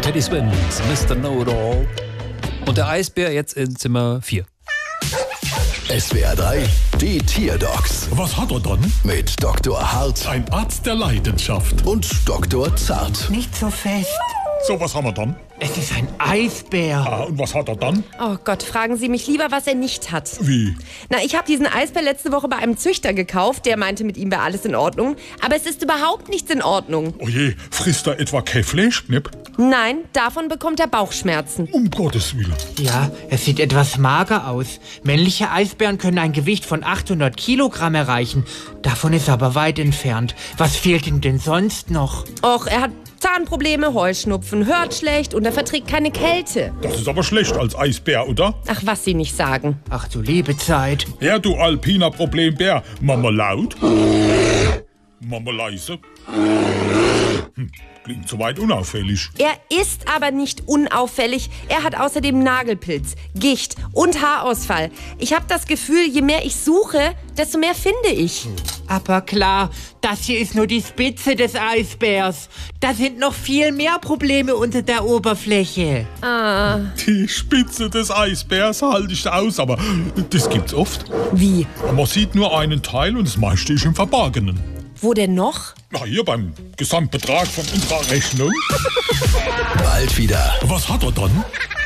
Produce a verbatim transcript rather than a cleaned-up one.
Teddy Swims, Mister Know-It-All. Und der Eisbär jetzt in Zimmer vier. S W R drei, die Tierdocs Was hat er dann? mit Doktor Hart Ein Arzt der Leidenschaft. und Doktor Zart. Nicht so fest. So, was haben wir dann? Es ist ein Eisbär. Ah, und was hat er dann? Oh Gott, fragen Sie mich lieber, was er nicht hat. Wie? Na, ich habe diesen Eisbär letzte Woche bei einem Züchter gekauft. Der meinte, mit ihm wäre alles in Ordnung. Aber es ist überhaupt nichts in Ordnung. Oh je, frisst er etwa kein Fleischknipp? Nein, davon bekommt er Bauchschmerzen. Um Gottes Willen. Ja, es sieht etwas mager aus. Männliche Eisbären können ein Gewicht von achthundert Kilogramm erreichen. Davon ist er aber weit entfernt. Was fehlt ihm denn sonst noch? Och, er hat Zahnprobleme, Heuschnupfen, hört schlecht und er verträgt keine Kälte. Das ist aber schlecht als Eisbär, oder? Ach, was Sie nicht sagen. Ach du liebe Zeit. Ja, du alpiner Problembär. Mama laut? Mama leise? Hm, klingt soweit unauffällig. Er ist aber nicht unauffällig. Er hat außerdem Nagelpilz, Gicht und Haarausfall. Ich habe das Gefühl, je mehr ich suche, desto mehr finde ich. Aber klar, das hier ist nur die Spitze des Eisbärs. Da sind noch viel mehr Probleme unter der Oberfläche. Ah, Die Spitze des Eisbärs halte ich aus, aber das gibt's oft. wie? Man sieht nur einen Teil und das meiste ist im Verborgenen. Wo denn noch? Na, hier beim Gesamtbetrag von unserer Rechnung. Bald wieder. Was hat er dann?